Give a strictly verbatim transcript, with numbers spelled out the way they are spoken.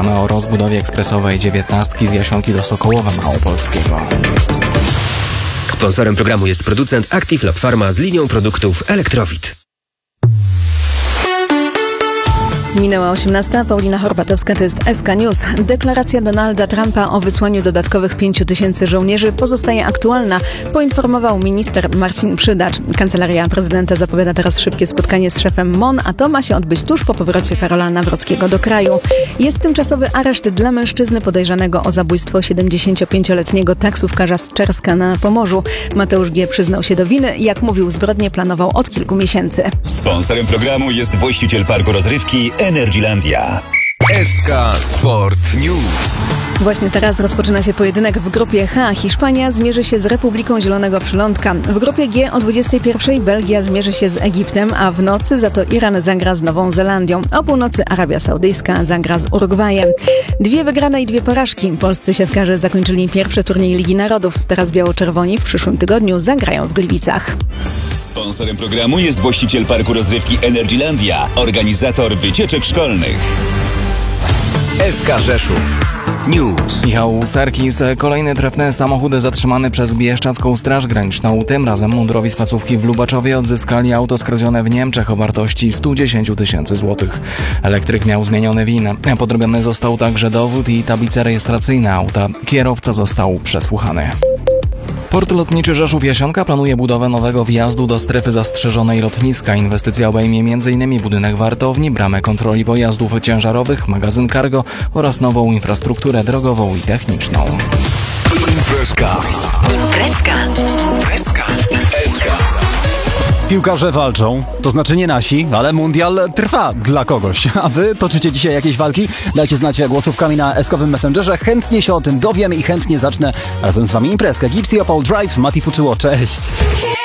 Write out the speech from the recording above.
Rozmawiamy o rozbudowie ekspresowej dziewiętnastki z Jasionki do Sokołowa Małopolskiego. Sponsorem programu jest producent Active Lab Pharma z linią produktów Elektrowid. Minęła osiemnasta. Paulina Horbatowska, to jest S K News. Deklaracja Donalda Trumpa o wysłaniu dodatkowych pięciu tysięcy żołnierzy pozostaje aktualna, poinformował minister Marcin Przydacz. Kancelaria prezydenta zapowiada teraz szybkie spotkanie z szefem M O N, a to ma się odbyć tuż po powrocie Karola Nawrockiego do kraju. Jest tymczasowy areszt dla mężczyzny podejrzanego o zabójstwo siedemdziesięciopięcioletniego taksówkarza z Czerska na Pomorzu. Mateusz G. przyznał się do winy. Jak mówił, zbrodnię planował od kilku miesięcy. Sponsorem programu jest właściciel parku rozrywki Energylandia. S K Sport News. Właśnie teraz rozpoczyna się pojedynek w grupie H. Hiszpania zmierzy się z Republiką Zielonego Przylądka. W grupie G o dwudziestej pierwszej Belgia zmierzy się z Egiptem, a w nocy za to Iran zagra z Nową Zelandią. O północy Arabia Saudyjska zagra z Urugwajem. Dwie wygrane i dwie porażki. Polscy siatkarze zakończyli pierwszy turniej Ligi Narodów. Teraz biało-czerwoni w przyszłym tygodniu zagrają w Gliwicach. Sponsorem programu jest właściciel parku rozrywki Energylandia, organizator wycieczek szkolnych. S K Rzeszów News. Michał Serkis, kolejny trefny samochód zatrzymany przez Bieszczadzką Straż Graniczną. Tym razem mundurowi z placówki w Lubaczowie odzyskali auto skradzione w Niemczech o wartości sto dziesięć tysięcy złotych. Elektryk miał zmieniony W I N. Podrobiony został także dowód i tablice rejestracyjne auta. Kierowca został przesłuchany. Port lotniczy Rzeszów-Jasionka planuje budowę nowego wjazdu do strefy zastrzeżonej lotniska. Inwestycja obejmie m.in. budynek wartowni, bramę kontroli pojazdów ciężarowych, magazyn cargo oraz nową infrastrukturę drogową i techniczną. Imprezka. Imprezka. Imprezka. S K. Piłkarze walczą, to znaczy nie nasi, ale mundial trwa dla kogoś. A wy toczycie dzisiaj jakieś walki? Dajcie znać głosówkami na eskowym Messengerze. Chętnie się o tym dowiem i chętnie zacznę razem z wami imprezkę. Gipsy, Opal Drive, Mati Fuczyło, cześć!